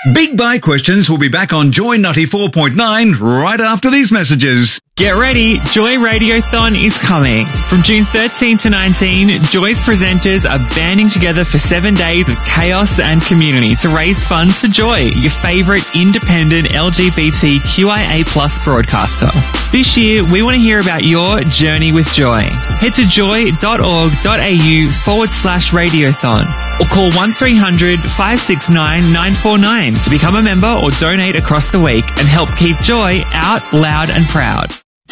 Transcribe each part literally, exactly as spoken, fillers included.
Big Buy Questions will be back on Joy ninety-four point nine right after these messages. Get ready, Joy Radiothon is coming. From June thirteenth to nineteenth, Joy's presenters are banding together for seven days of chaos and community to raise funds for Joy, your favourite independent L G B T Q I A plus broadcaster. This year, we want to hear about your journey with Joy. Head to joy.org.au forward slash radiothon or call one three hundred five six nine nine four nine to become a member or donate across the week and help keep Joy out loud and proud.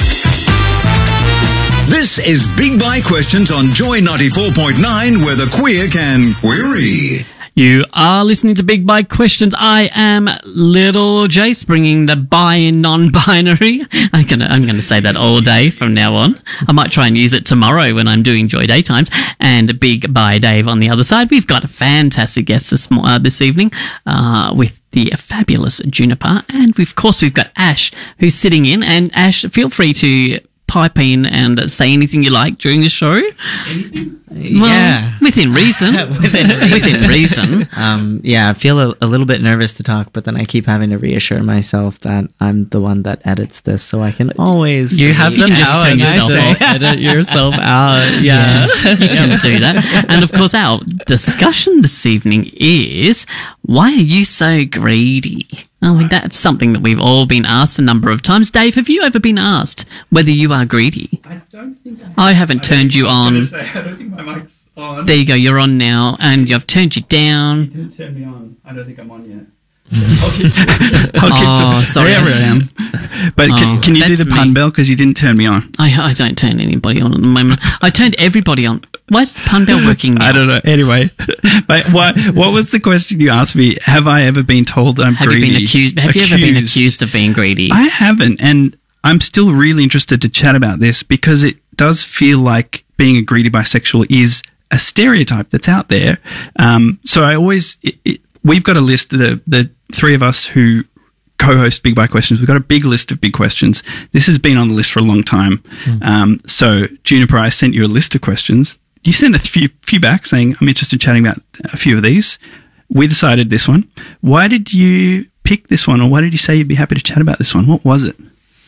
This is Big Buy Questions on Joy ninety-four point nine, where the queer can query. You are listening to Big Buy Questions. I am Little Jace, bringing the bi and non-binary. I'm gonna, I'm gonna say that all day from now on. I might try and use it tomorrow when I'm doing Joy Daytimes. And Big Buy Dave on the other side. We've got a fantastic guest this mo- uh, this evening uh, with the fabulous Juniper, and of course we've got Ash who's sitting in. And Ash, feel free to pipe in and say anything you like during the show. Anything? Well, yeah. Within reason. within reason. Within reason. Um, yeah, I feel a, a little bit nervous to talk, but then I keep having to reassure myself that I'm the one that edits this, so I can always... You have them just turn yourself off. Edit yourself out. Yeah. yeah. You can do that. And of course, our discussion this evening is, why are you so greedy? I mean, that's something that we've all been asked a number of times. Dave, have you ever been asked whether you are greedy? I don't think I have. I haven't turned you I on. was gonna say, I don't think my mic's on. There you go, you're on now, and I've turned you You down. didn't turn me on. I don't think I'm on yet. I'll keep I'll Oh, keep sorry. There I am. But Oh, can, can you do that's the pun me. bell? Because you didn't turn me on. I, I don't turn anybody on at the moment. I turned everybody on. Why is the pun bell working now? I don't know. Anyway, but what, what was the question you asked me? Have I ever been told I'm Have greedy? you been accused? Have you ever been accused of being greedy? I haven't, and I'm still really interested to chat about this because it does feel like being a greedy bisexual is a stereotype that's out there. Um, so I always, it, it, we've got a list, the, the three of us who co-host Big Buy Questions, we've got a big list of big questions. This has been on the list for a long time. Mm. Um, so Juniper, I sent you a list of questions. You sent a few, few back saying, I'm interested in chatting about a few of these. We decided this one. Why did you pick this one, or why did you say you'd be happy to chat about this one? What was it?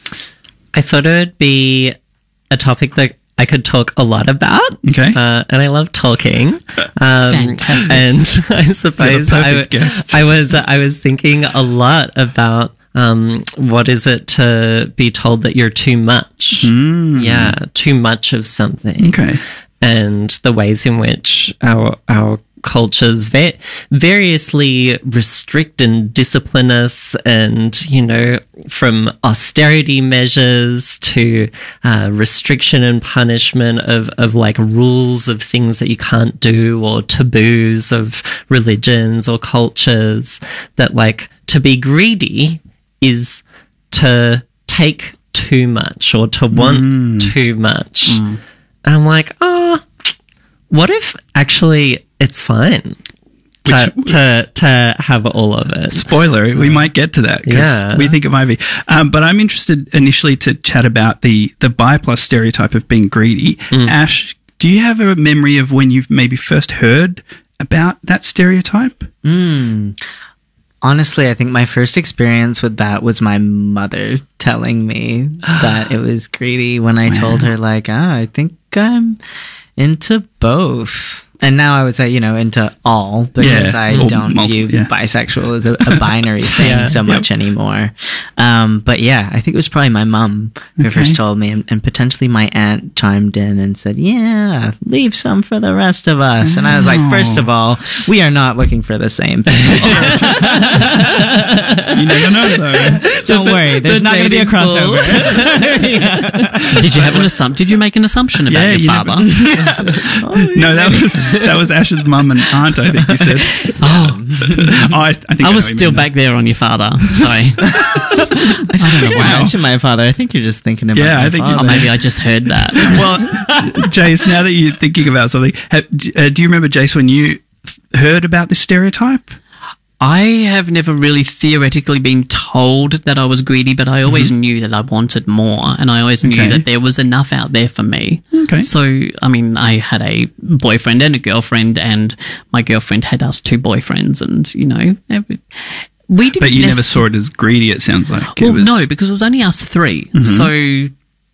I thought it would be a topic that I could talk a lot about. Okay. Uh, and I love talking. Um, Fantastic. And I suppose You're the I, perfect guest. I was I was thinking a lot about um, what is it to be told that you're too much. Mm. Yeah, too much of something. Okay. And the ways in which our our cultures va- variously restrict and discipline us, and, you know, from austerity measures to uh, restriction and punishment of, of like rules of things that you can't do, or taboos of religions or cultures, that like to be greedy is to take too much or to want Mm. too much. Mm. And I'm like, oh, what if actually it's fine to, Which- to, to have all of it? Spoiler, we might get to that because Yeah. we think it might be. Um, but I'm interested initially to chat about the, the bi plus stereotype of being greedy. Mm. Ash, do you have a memory of when you've maybe first heard about that stereotype? Mm. Honestly, I think my first experience with that was my mother telling me that it was greedy when I told her, like, ah, I think I'm into both. And now I would say, you know, into all, because Yeah, I or don't multiple, view yeah. bisexual as a, a binary thing Yeah. so much anymore. Um, but yeah, I think it was probably my mum who Okay. first told me, and, and potentially my aunt chimed in and said, yeah, leave some for the rest of us. And I was like, first of all, we are not looking for the same thing. You never know, though. Don't worry, there's the not going to be a dating pool. crossover. Did you have an assum- Did you make an assumption about Yeah, your you father? never- No, that was that was Ash's mum and aunt, I think you said. Oh, Oh, I, I think I I know was what you still mean back there on your father. Sorry. I don't know You why. mentioned my father. I think you're just thinking about Yeah, my I think you- Oh, father. maybe I just heard that. Well, Jace, now that you're thinking about something, have, uh, do you remember, Jace, when you th- heard about this stereotype? I have never really theoretically been told that I was greedy, but I always Mm-hmm. knew that I wanted more, and I always knew Okay. that there was enough out there for me. Okay. So, I mean, I had a boyfriend and a girlfriend, and my girlfriend had us two boyfriends, and, you know, every, we didn't. But you never necess- saw it as greedy, it sounds like. Well, it was, no, because it was only us three. So,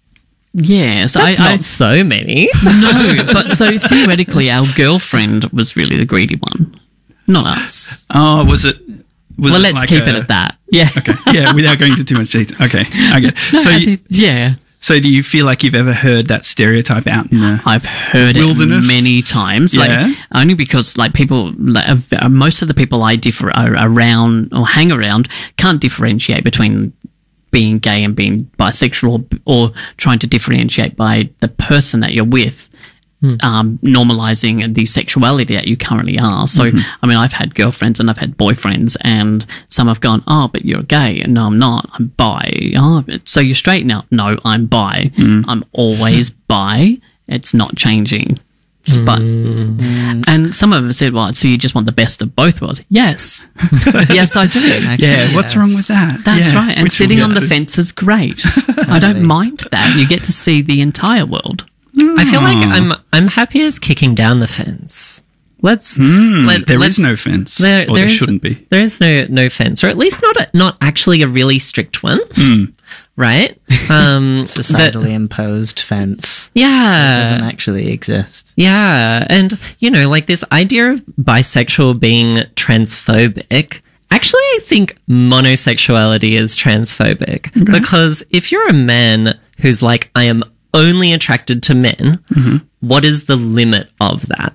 yeah. So That's I, not I so many. no, but so theoretically, our girlfriend was really the greedy one, not us. Oh, was it? Was well, it let's like keep a- it at that. Yeah. Okay. Yeah, without going into too much detail. Okay. I get it. No, so, as you, if- yeah. so do you feel like you've ever heard that stereotype out in the. I've heard Wilderness? it many times, like Yeah. only because like people, like, uh, most of the people I differ are around or hang around can't differentiate between being gay and being bisexual, or, or trying to differentiate by the person that you're with. Um, normalizing the sexuality that you currently are. So, I mean, I've had girlfriends and I've had boyfriends, and some have gone, "Oh, but you're gay." And no, I'm not. I'm bi. Oh, but- so you're straight now? No, I'm bi. I'm always bi. It's not changing. It's But and some of them said, "Well, so you just want the best of both worlds?" Yes, yes, I do. Actually, Yeah, what's yes. wrong with that? That's Yeah, right. And which we'll sitting get on the to. fence is great. I don't mind that. You get to see the entire world. I feel like I'm I'm happy as kicking down the fence. Let's. Mm, let, there let's is no fence. There, or there is- shouldn't be. There is no no fence, or at least not a, not actually a really strict one, right? Um, that- Societally imposed fence yeah, doesn't actually exist. yeah, and you know, like this idea of bisexual being transphobic. Actually, I think monosexuality is transphobic because if you're a man who's like, I am only attracted to men, what is the limit of that?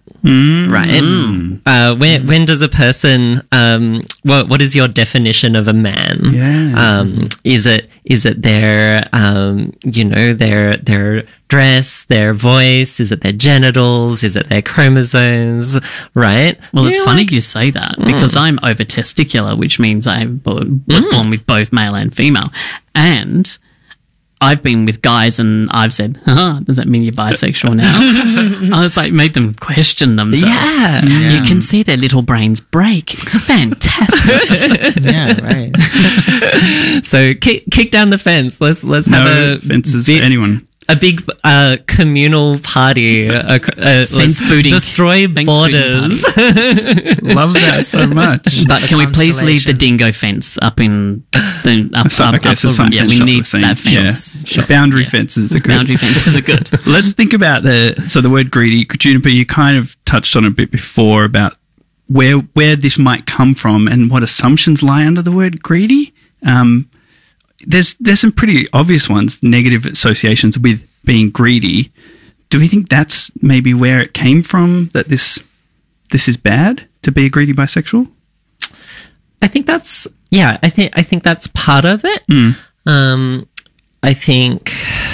Right? Uh, when when does a person? Um, what what is your definition of a man? Yeah. Um, is it is it their um, you know their their dress, their voice? Is it their genitals? Is it their chromosomes? Right? Well, it's You're funny like- you say that because I'm over testicular, which means I bo- was born with both male and female. And I've been with guys and I've said, huh, does that mean you're bisexual now? I was like, made them question themselves. Yeah. You can see their little brains break. It's fantastic. Yeah, right. So kick kick down the fence. Let's let's have No a fences big, for anyone. a big uh, communal party. Uh, uh, Fence let's booting. destroy Fence borders. booting Love that so much. But can we please leave the constellation. dingo fence up in the up, So, up, okay, up so the- some yeah, fence we that's need what we're that saying. fence. Yeah. Boundary fences are good. Boundary fences are good. Let's think about the so the word greedy. Juniper, you kind of touched on it a bit before about where where this might come from and what assumptions lie under the word greedy. Um, there's there's some pretty obvious ones, negative associations with being greedy. Do we think that's maybe where it came from? That this this is bad to be a greedy bisexual? I think that's yeah. I think I think that's part of it. Um, I think.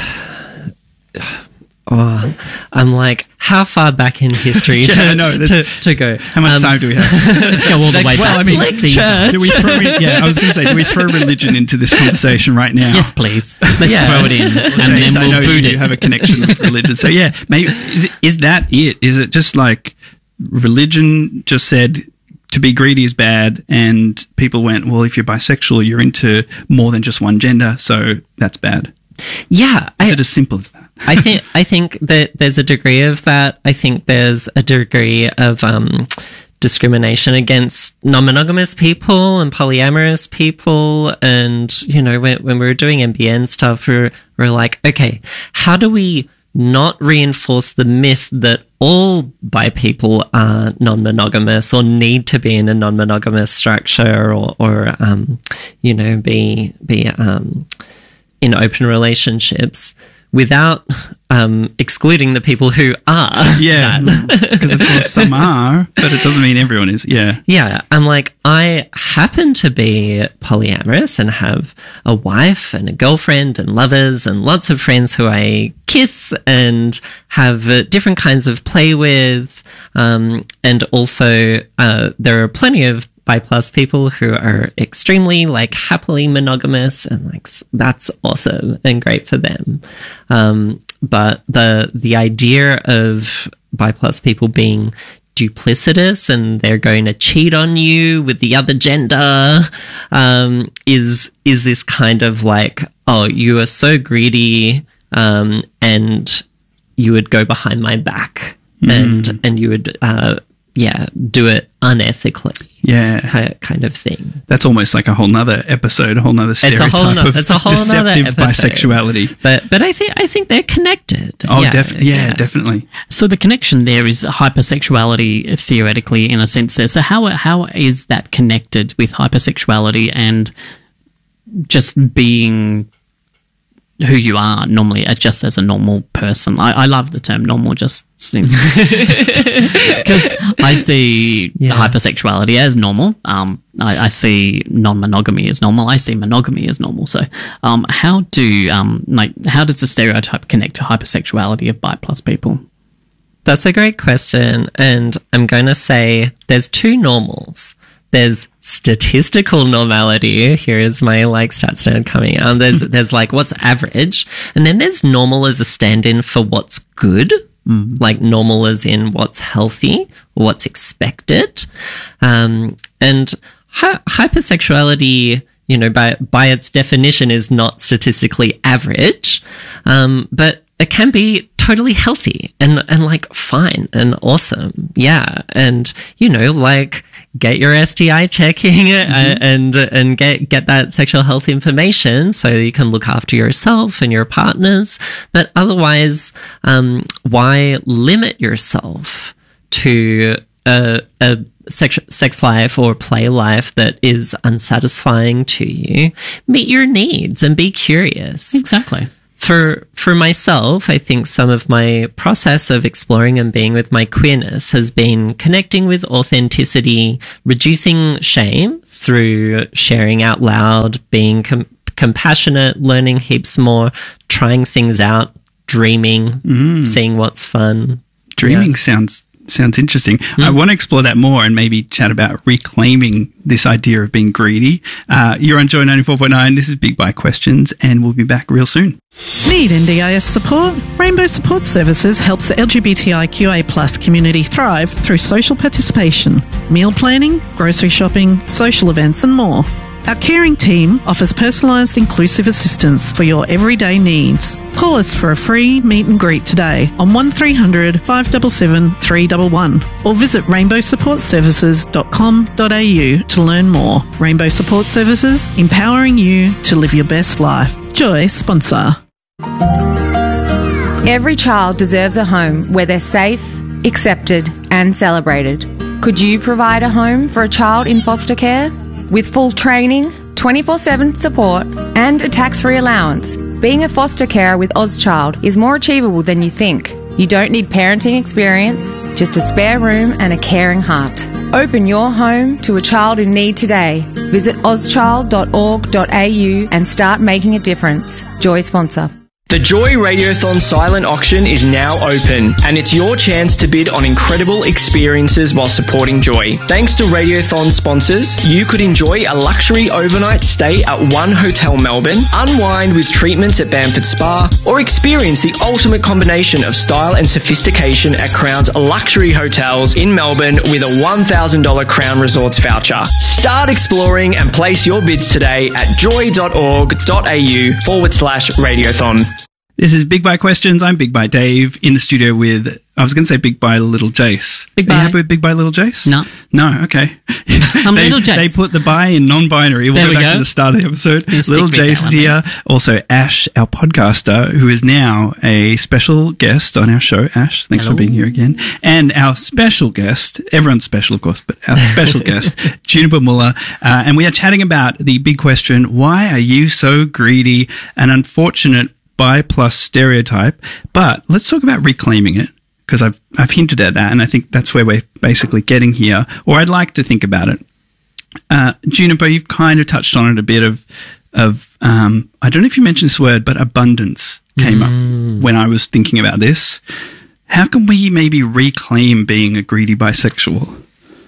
Oh, I'm like, how far back in history Yeah, to, I know, to, that's- to go? How much Um, time do we have? Let's go all the way well, back I mean, to like Caesar. Do we throw in, yeah, I was going to say, do we throw religion into this conversation right now? Yes, please. Let's Yeah. throw it in, and Jace, then I know we'll boot you it. have a connection with religion. So yeah, maybe is, it, is that it? Is it just like religion just said to be greedy is bad, and people went, well, if you're bisexual, you're into more than just one gender, so that's bad. Yeah, Is I, it as simple as that? I think I think that there's a degree of that. I think there's a degree of um, discrimination against non-monogamous people and polyamorous people. And you know, when when we were doing M B N stuff, we we're, we we're like, okay, how do we not reinforce the myth that all bi people are non-monogamous or need to be in a non-monogamous structure, or or um, you know, be be um, in open relationships without um, excluding the people who are. Yeah, because of course some are, but it doesn't mean everyone is. Yeah. Yeah, I'm like, I happen to be polyamorous and have a wife and a girlfriend and lovers and lots of friends who I kiss and have uh, different kinds of play with. Um, and also, uh, there are plenty of bi plus people who are extremely like happily monogamous, and like s- that's awesome and great for them. Um, but the the idea of bi plus people being duplicitous and they're going to cheat on you with the other gender um, is is this kind of like, oh, you are so greedy, um, and you would go behind my back and and you would uh, yeah, do it unethically. Yeah. ki- kind of thing. That's almost like a whole nother episode, a whole nother It's stereotype a whole no, of it's a whole nother deceptive episode. bisexuality. But but I think I think they're connected. Oh, yeah, definitely. Yeah, definitely. So the connection there is hypersexuality, theoretically, in a sense there. So how how is that connected with hypersexuality and just being who you are normally, uh, just as a normal person? I, I love the term normal, just because I see Yeah. hypersexuality as normal. Um, I, I see non-monogamy as normal. I see monogamy as normal. So, um, how do um, like how does the stereotype connect to hypersexuality of bi plus people? That's a great question. And I'm going to say there's two normals. There's statistical normality. Here is my like stats nerd coming out. There's, there's like what's average. And then there's normal as a stand-in for what's good. Mm. Like normal as in what's healthy, or what's expected. Um, and hy- hypersexuality, you know, by, by its definition is not statistically average. Um, but it can be totally healthy and, and like fine and awesome. Yeah. And, you know, like get your S T I checking mm-hmm. and, and get, get that sexual health information so you can look after yourself and your partners. But otherwise, um, why limit yourself to a, a sex, sex life or play life that is unsatisfying to you? Meet your needs and be curious. Exactly. For for myself, I think some of my process of exploring and being with my queerness has been connecting with authenticity, reducing shame through sharing out loud, being com- compassionate, learning heaps more, trying things out, dreaming, mm. seeing what's fun. Dreaming Yeah. sounds sounds interesting. Mm. I want to explore that more and maybe chat about reclaiming this idea of being greedy. Uh, you're on Joy ninety-four point nine. This is Big Bite Questions, and we'll be back real soon. Need N D I S support? Rainbow Support Services helps the L G B T I Q A plus community thrive through social participation, meal planning, grocery shopping, social events and more. Our caring team offers personalised inclusive assistance for your everyday needs. Call us for a free meet and greet today on one three hundred, five seven seven, three one one or visit rainbow support services dot com dot a u to learn more. Rainbow Support Services, empowering you to live your best life. Joy sponsor. Every child deserves a home where they're safe, accepted and celebrated. Could you provide a home for a child in foster care? With full training, twenty-four seven support and a tax-free allowance, being a foster carer with Ozchild is more achievable than you think. You don't need parenting experience, just a spare room and a caring heart. Open your home to a child in need today. Visit ozchild dot org dot a u and start making a difference. Joy sponsor. The Joy Radiothon silent auction is now open, and it's your chance to bid on incredible experiences while supporting Joy. Thanks to Radiothon sponsors, you could enjoy a luxury overnight stay at One Hotel Melbourne, unwind with treatments at Bamford Spa, or experience the ultimate combination of style and sophistication at Crown's luxury hotels in Melbourne with a one thousand dollars Crown Resorts voucher. Start exploring and place your bids today at joy dot org dot a u forward slash radiothon. This is Big Bite Questions. I'm Big Bite Dave in the studio with, I was going to say Big Bite Little Jace. Big Are Bite. you happy with Big Bite Little Jace? No. No, okay. I'm they, Little Jace. They put the bi in non-binary. We'll There go we back go. to the start of the episode. Yeah, stick Little with that Jace is one, here. Also, Ash, our podcaster, who is now a special guest on our show. Ash, thanks Hello. for being here again. And our special guest, everyone's special, of course, but our special guest, Juniper Muller. Uh, and we are chatting about the big question, why are you so greedy? An unfortunate bi plus stereotype, but let's talk about reclaiming it, because I've I've hinted at that, and I think that's where we're basically getting here, or I'd like to think about it. Uh, Juniper, you've kind of touched on it a bit of of um, I don't know if you mentioned this word, but abundance came Mm. up when I was thinking about this. How can we maybe reclaim being a greedy bisexual?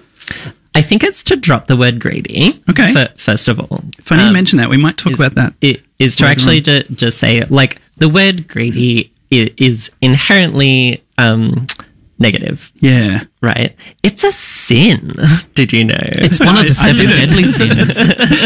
I think it's to drop the word greedy. Okay. fir- First of all. Funny you Um, mentioned that. We might talk is, about that. It, is to later actually on. ju- just say, like, the word greedy is, is inherently um, negative, Yeah. right? It's a sin. Did you know? It's one of the I- I seven didn't. deadly sins.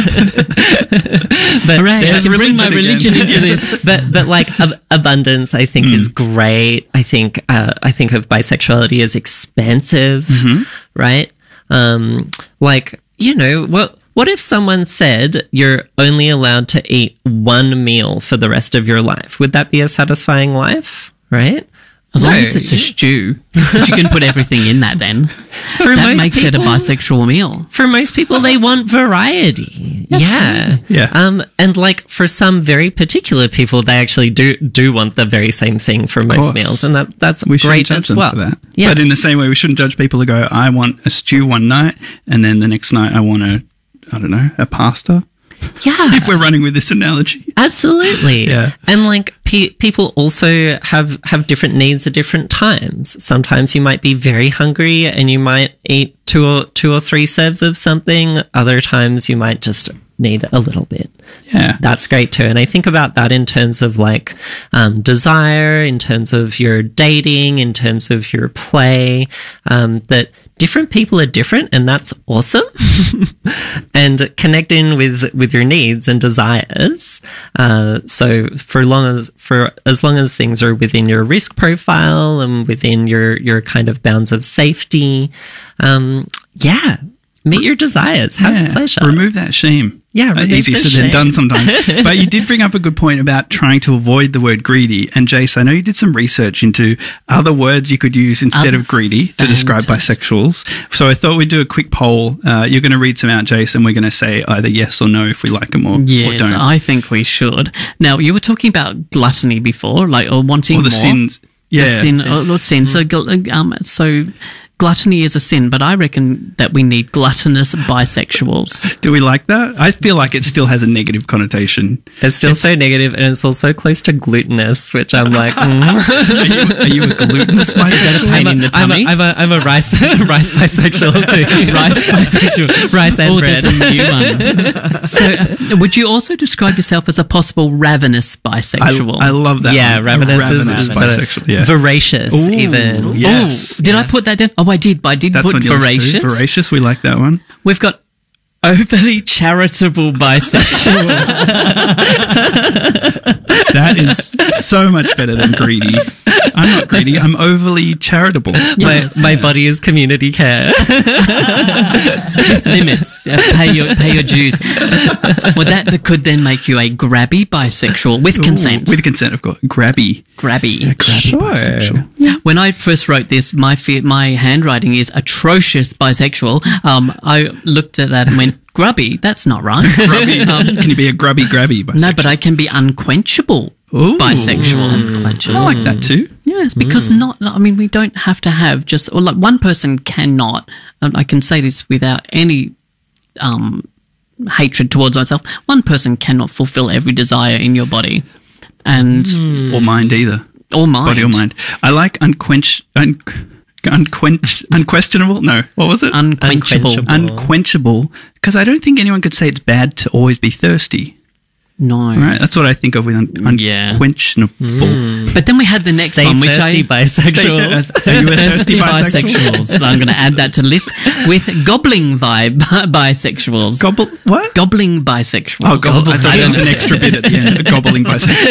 But Hooray, I there's can bring my religion religion again. into this. but but like ab- abundance, I think is great. I think uh, I think of bisexuality as expansive, right? Um, like you know what. What if someone said you're only allowed to eat one meal for the rest of your life? Would that be a satisfying life, right? As long No. as it's a stew, but you can put everything in that then. For that most makes it a people- bisexual meal. For most people, they want variety. Yeah. Yeah. Um, and like for some very particular people, they actually do, do want the very same thing for most course. meals. And that, that's We shouldn't great judge as them well. for that. Yeah. But in the same way, we shouldn't judge people who go, I want a stew one night, and then the next night I want a, I don't know, a pasta. yeah. If we're running with this analogy. Absolutely. Yeah. And like pe- people also have, have different needs at different times. Sometimes you might be very hungry and you might eat two or two or three serves of something. Other times you might just need a little bit. Yeah. That's great too. And I think about that in terms of like um, desire, in terms of your dating, in terms of your play, um, that different people are different and that's awesome. And connecting with, with your needs and desires. Uh, so for long as, for as long as things are within your risk profile and within your, your kind of bounds of safety, um, yeah, meet your desires, have Yeah. pleasure. Remove that shame. Yeah, Uh, remove easier the said than shame. done sometimes. But you did bring up a good point about trying to avoid the word greedy. And Jace, I know you did some research into other words you could use instead Other- of greedy to describe Fantastic. bisexuals. So I thought we'd do a quick poll. Uh, you're going to read some out, Jace, and we're going to say either yes or no if we like them or, or Yes, don't. I think we should. Now, you were talking about gluttony before, like, or wanting or the more. sins. Yeah. The sin, or, or sin. So, gl- um, so gluttony is a sin, but I reckon that we need gluttonous bisexuals. Do we like that? I feel like it still has a negative connotation. It's still so negative, and it's also close to glutinous, which I'm like, mm. Are you, are you a glutinous bisexual? Is that a pain in the I'm tummy? a, I'm a, I'm a rice rice bisexual too. Rice bisexual. Rice and Oh, bread. there's a new one. So, uh, would you also describe yourself as a possible ravenous I, bisexual? I love that. Yeah, one. A ravenous, is, ravenous is bisexual. Yeah. voracious, Ooh, even. yes. Oh, did I put that down? Oh, I did. But I did That's put on yours voracious. too. Voracious. We like that one. We've got overly charitable bisexual. That is so much better than greedy. I'm not greedy. I'm overly charitable. My, my body is community care. With limits. Uh, pay your pay your dues. Well, that, that could then make you a grabby bisexual with consent. Ooh, with consent, of course. Grabby. grabby. Grabby Sure. bisexual. When I first wrote this, my fe- my handwriting is atrocious bisexual. Um, I looked at that and went, grubby. That's not right. Grubby. Can you be a grubby grabby bisexual? No, but I can be unquenchable Ooh. bisexual. I like that too. Yes, because not. I mean, we don't have to have just or like one person cannot. And I can say this without any um, hatred towards myself. One person cannot fulfill every desire in your body, and Or mind either. or mind. Body or mind. I like unquench... Un- unquench... Unquestionable? No. What was it? Unquenchable. Unquenchable. Unquenchable. Because I don't think anyone could say it's bad to always be thirsty. No. Right? That's what I think of with un- Yeah. unquenchable. But then we had the next Stay one, which thirsty I bisexuals. Are you a thirsty thirsty bisexual? bisexuals. I'm going to add that to the list with gobbling vibe bisexuals. Gobble... What? Gobbling bisexuals. Oh, gobble. I thought I there was don't an extra bit at the end. A gobbling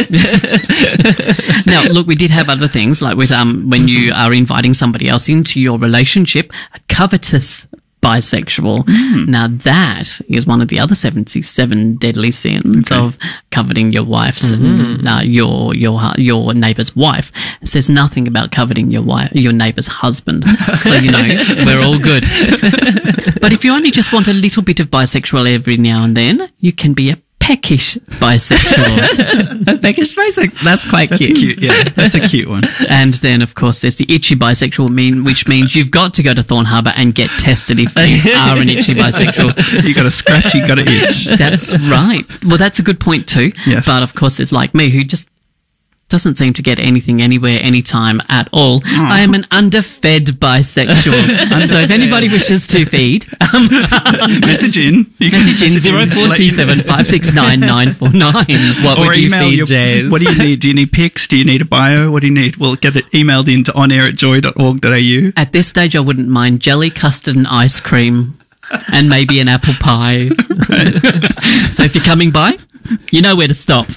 bisexual. Now, look, we did have other things like with um when you are inviting somebody else into your relationship, a covetous bisexual. Now that is one of the other seventy-seven deadly sins of coveting your wife's uh, your your hu- your neighbor's wife. It says nothing about coveting your wife your neighbor's husband. So you know we're all good. But if you only just want a little bit of bisexual every now and then, you can be a peckish bisexual. A peckish bisexual. That's quite That's cute. cute. Yeah, that's a cute one. And then, of course, there's the itchy bisexual, mean, which means you've got to go to Thorn Harbour and get tested if you are an itchy bisexual. You got a scratch, you got an itch. That's right. Well, that's a good point too. Yes. But of course, there's like me who just doesn't seem to get anything anywhere anytime at all. I am an underfed bisexual. So if anybody wishes to feed, um, message in. You can message in message zero four two seven five six nine nine four nine. What or would you email feed, your, Jays? What do you need? Do you need pics? Do you need a bio? What do you need? We'll get it emailed in to onair at joy dot org dot a u. At this stage, I wouldn't mind jelly, custard, and ice cream, and maybe an apple pie. So if you're coming by, you know where to stop.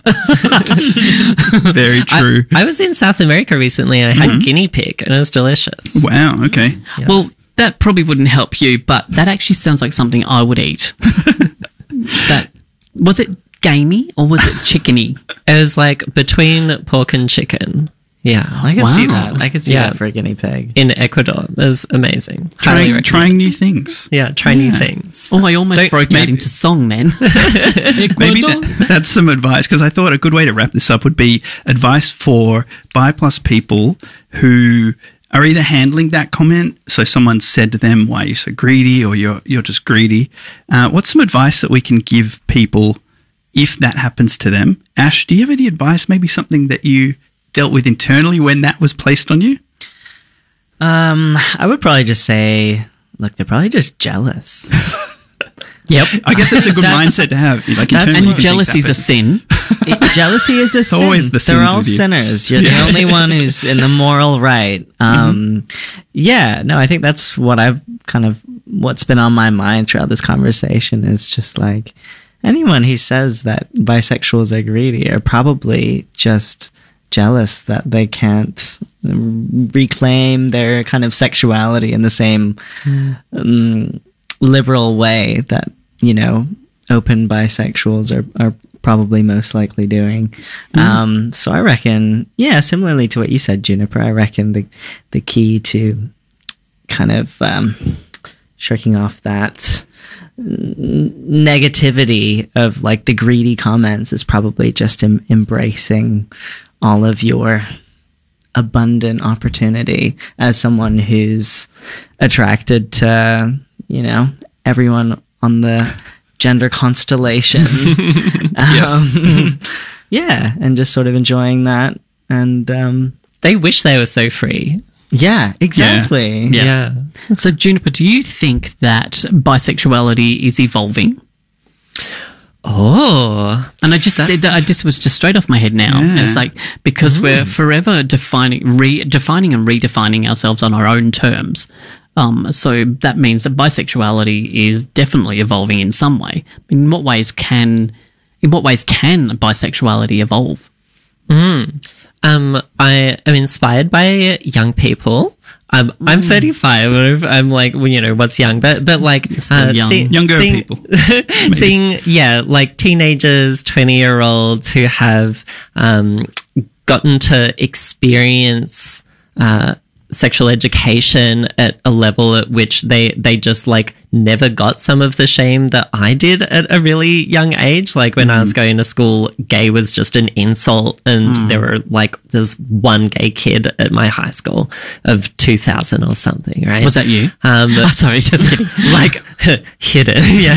Very true. I, I was in South America recently and I had Mhm. guinea pig and it was delicious. Wow, okay. Yeah. Well, that probably wouldn't help you, but that actually sounds like something I would eat. That was it gamey or was it chickeny? It was like between pork and chicken. Yeah. I could Wow. see that. I could see Yeah. that for a guinea pig. In Ecuador. It was amazing. Highly Trying, recommend. trying new things. Yeah, try new things. Oh, I almost Don't- broke out maybe- into song then. Maybe Ecuador? that, that's some advice, because I thought a good way to wrap this up would be advice for bi plus people who are either handling that comment. So someone said to them, "Why are you so greedy?" or "You're you're just greedy." Uh, what's some advice that we can give people if that happens to them? Ash, do you have any advice? Maybe something that you dealt with internally when that was placed on you? Um, I would probably just say, look, they're probably just jealous. Yep. I guess that's a good That's- mindset to have. Like that's- internally, And you can think jealousy's that, a sin. It- jealousy is a sin. always the They're sins all with you. sinners. You're Yeah. the only one who's in the moral right. Um, yeah, no, I think that's what I've kind of, what's been on my mind throughout this conversation is just like, anyone who says that bisexuals are greedy are probably just jealous that they can't reclaim their kind of sexuality in the same um, liberal way that, you know, open bisexuals are, are probably most likely doing. Um, so I reckon, yeah, similarly to what you said, Juniper, I reckon the, the key to kind of um, shirking off that n- negativity of like the greedy comments is probably just em- embracing all of your abundant opportunity as someone who's attracted to, you know, everyone on the gender constellation. um, yeah, and just sort of enjoying that. And um, They wish they were so free. yeah, exactly. Yeah. Yeah. So, Juniper, do you think that bisexuality is evolving? Oh. And I just, th- I just was just straight off my head now. Yeah. It's like, because we're forever defining, re- defining and redefining ourselves on our own terms. Um, so that means that bisexuality is definitely evolving in some way. In what ways can, in what ways can bisexuality evolve? Mm. Um, I am inspired by young people. Um, I'm thirty-five. I'm, I'm like, well, you know, what's young? But, but like, Still young. Younger seeing, people. seeing, yeah, like teenagers, twenty year olds who have, um, gotten to experience, uh, sexual education at a level at which they, they just like never got some of the shame that I did at a really young age. Like when I was going to school, gay was just an insult. And there were like, there's one gay kid at my high school of two thousand or something, right? Was that you? Um, Oh, sorry, just kidding. like hidden,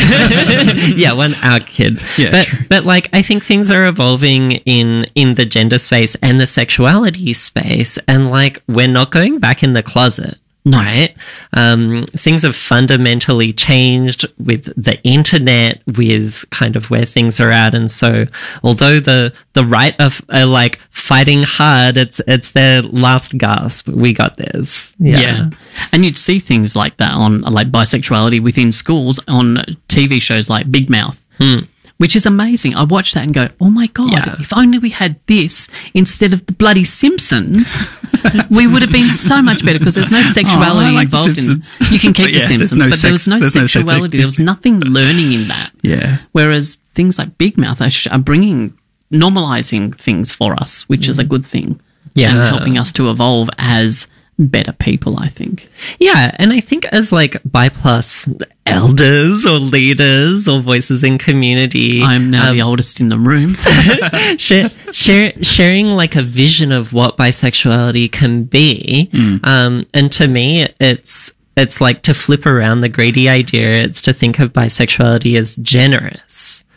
yeah, yeah, one out kid. Yeah, but true. but like I think things are evolving in in the gender space and the sexuality space, and like we're not going back in the closet. No. Right? Um, things have fundamentally changed with the internet, with kind of where things are at. And so although the, the right of are like fighting hard, it's, it's their last gasp. We got this. Yeah. Yeah. And you'd see things like that on, like, bisexuality within schools on T V shows like Big Mouth, which is amazing. I watch that and go, oh my God, Yeah. if only we had this instead of the bloody Simpsons, we would have been so much better, because there's no sexuality Oh, I like The involved in Simpsons. You can keep But The yeah, there's Simpsons, no but there was sex- no there's no sex- sexuality. There was nothing learning in that. Yeah. Whereas things like Big Mouth are, sh- are bringing, normalizing things for us, which is a good thing. Yeah. And helping us to evolve as better people, I think. Yeah, and I think as like bi plus elders or leaders or voices in community, I'm now um, the oldest in the room. share, share, sharing like a vision of what bisexuality can be. Um, and to me, it's it's like to flip around the greedy idea. It's to think of bisexuality as generous.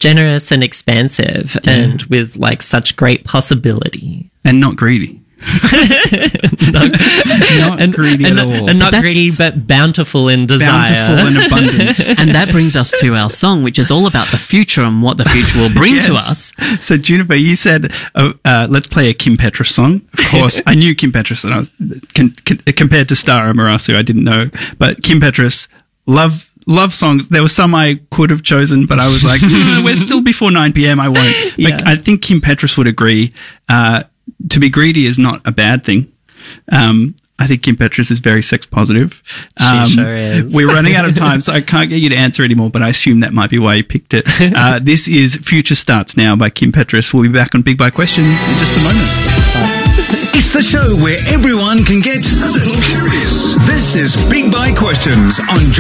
generous and expansive and with like such great possibility. And not greedy. not, not and, greedy and, at all. And not But that's- greedy, but bountiful in desire. Bountiful and abundant. And that brings us to our song, which is all about the future and what the future will bring to Yes. us. So Juniper, you said, uh, uh, let's play a Kim Petras song. Of course, I knew Kim Petras, and I was con- con- compared to Stara Marasu, I didn't know, but Kim Petras, love. Love songs. There were some I could have chosen, but I was like, mm, we're still before nine p.m. I won't. But Yeah. I think Kim Petras would agree. Uh, to be greedy is not a bad thing. Um, I think Kim Petras is very sex positive. Um, sure is. We're running out of time, so I can't get you to answer anymore, but I assume that might be why you picked it. Uh, this is Future Starts Now by Kim Petras. We'll be back on Big Bike Questions in just a moment. It's the show where everyone can get a little curious. This is Big Bike Questions on Joy